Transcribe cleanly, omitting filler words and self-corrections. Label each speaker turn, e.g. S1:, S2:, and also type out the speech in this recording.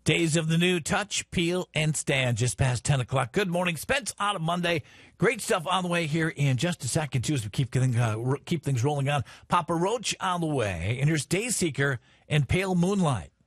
S1: Days of the New Touch, Peel, and Stand, just past 10 o'clock. Good morning, Spence, on a Monday. Great stuff on the way here in just a second, too, as we keep things rolling on. Papa Roach on the way, and here's Dayseeker and Pale Moonlight.